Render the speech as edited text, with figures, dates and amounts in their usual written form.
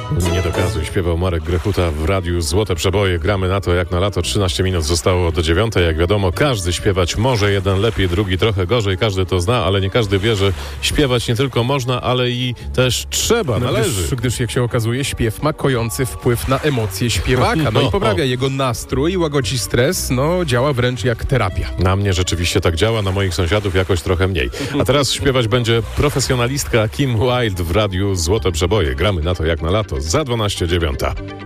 Nie dokazuj, śpiewał Marek Grechuta w radiu Złote Przeboje. Gramy na to jak na lato. 13 minut zostało do 9. Jak wiadomo, każdy śpiewać może, jeden lepiej, drugi trochę gorzej. Każdy to zna, ale nie każdy wie, że śpiewać nie tylko można, ale i też trzeba, należy. Gdyż jak się okazuje, śpiew ma kojący wpływ na emocje śpiewaka. No i poprawia jego nastrój, łagodzi stres, działa wręcz jak terapia. Na mnie rzeczywiście tak działa, na moich sąsiadów jakoś trochę mniej. A teraz śpiewać będzie profesjonalistka Kim Wilde w radiu Złote Przeboje. Gramy na to jak na lato za 12:09.